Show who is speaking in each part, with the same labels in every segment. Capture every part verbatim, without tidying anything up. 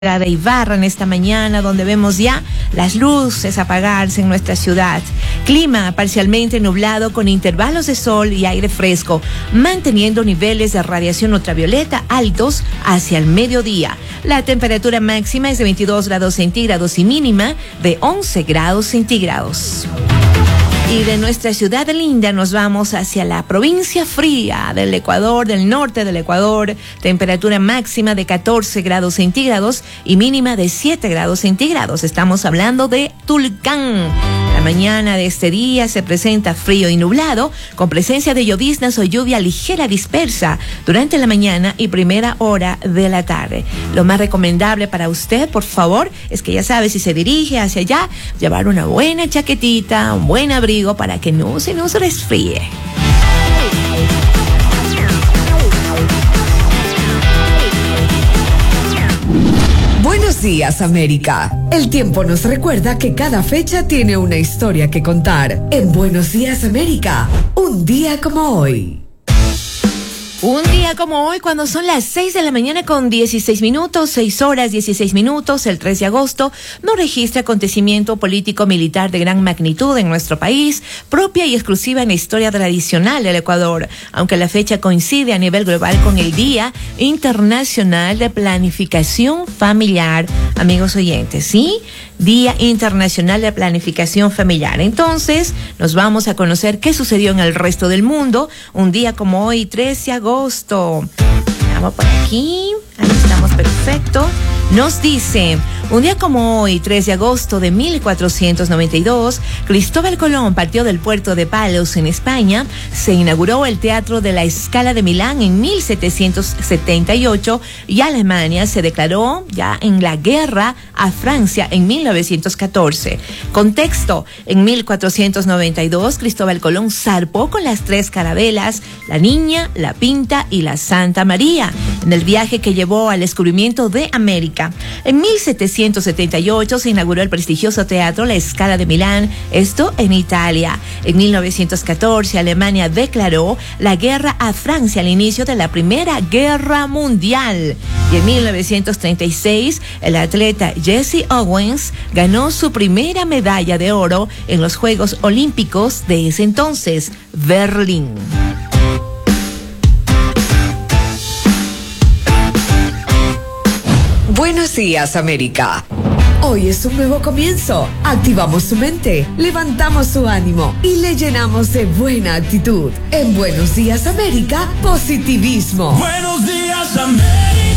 Speaker 1: de Ibarra en esta mañana, donde vemos ya las luces apagarse en nuestra ciudad. Clima parcialmente nublado con intervalos de sol y aire fresco, manteniendo niveles de radiación ultravioleta altos hacia el mediodía. La temperatura máxima es de veintidós grados centígrados y mínima de once grados centígrados. Y de nuestra ciudad linda nos vamos hacia la provincia fría del Ecuador, del norte del Ecuador. Temperatura máxima de catorce grados centígrados y mínima de siete grados centígrados. Estamos hablando de Tulcán. La mañana de este día se presenta frío y nublado, con presencia de lloviznas o lluvia ligera dispersa durante la mañana y primera hora de la tarde. Lo más recomendable para usted, por favor, es que ya sabe, si se dirige hacia allá, llevar una buena chaquetita, un buen abrigo, para que no se nos resfríe.
Speaker 2: Buenos días, América. El tiempo nos recuerda que cada fecha tiene una historia que contar. En Buenos Días, América, un día como hoy.
Speaker 1: Un día como hoy, cuando son las seis de la mañana con dieciséis minutos, seis horas dieciséis minutos, el tres de agosto, no registra acontecimiento político-militar de gran magnitud en nuestro país, propia y exclusiva en la historia tradicional del Ecuador, aunque la fecha coincide a nivel global con el Día Internacional de Planificación Familiar. Amigos oyentes, ¿sí? Día Internacional de Planificación Familiar. Entonces, nos vamos a conocer qué sucedió en el resto del mundo, un día como hoy, tres de agosto. Vamos por aquí, ahí estamos, perfecto. Nos dice, un día como hoy, tres de agosto de mil cuatrocientos noventa y dos, Cristóbal Colón partió del puerto de Palos, en España. Se inauguró el Teatro de la Scala de Milán en mil setecientos setenta y ocho y Alemania se declaró ya en la guerra a Francia en mil novecientos catorce. Contexto, en mil cuatrocientos noventa y dos, Cristóbal Colón zarpó con las tres carabelas, la Niña, la Pinta y la Santa María, en el viaje que llevó al descubrimiento de América. En mil setecientos setenta y ocho se inauguró el prestigioso teatro La Scala de Milán, esto en Italia. En mil novecientos catorce, Alemania declaró la guerra a Francia al inicio de la Primera Guerra Mundial. Y en mil novecientos treinta y seis, el atleta Jesse Owens ganó su primera medalla de oro en los Juegos Olímpicos de ese entonces, Berlín.
Speaker 2: Buenos días, América. Hoy es un nuevo comienzo. Activamos su mente, levantamos su ánimo y le llenamos de buena actitud. En Buenos Días, América, positivismo.
Speaker 3: Buenos días, América.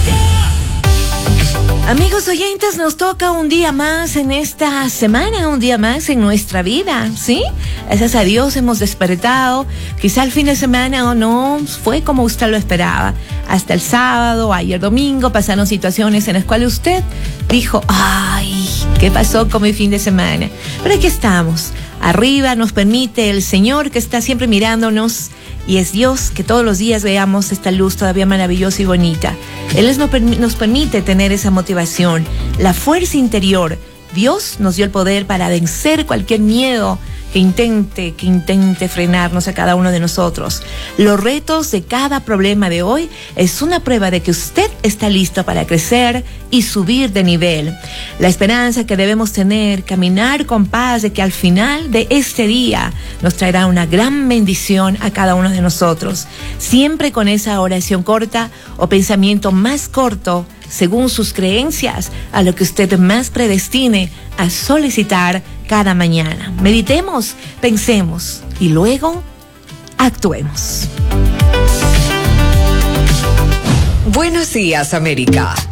Speaker 1: Amigos oyentes, nos toca un día más en esta semana, un día más en nuestra vida, ¿sí? Gracias a Dios hemos despertado. Quizá el fin de semana o no fue como usted lo esperaba. Hasta el sábado, ayer domingo, pasaron situaciones en las cuales usted dijo, ay, ¿qué pasó con mi fin de semana? Pero aquí estamos. Arriba nos permite el Señor, que está siempre mirándonos, y es Dios que todos los días veamos esta luz todavía maravillosa y bonita. Él nos, nos permite tener esa motivación, la fuerza interior. Dios nos dio el poder para vencer cualquier miedo que intente, que intente frenarnos a cada uno de nosotros. Los retos de cada problema de hoy es una prueba de que usted está listo para crecer y subir de nivel. La esperanza que debemos tener, caminar con paz, de que al final de este día nos traerá una gran bendición a cada uno de nosotros. Siempre con esa oración corta o pensamiento más corto, según sus creencias, a lo que usted más predestine a solicitar cada mañana. Meditemos, pensemos y luego actuemos.
Speaker 2: Buenos días, América.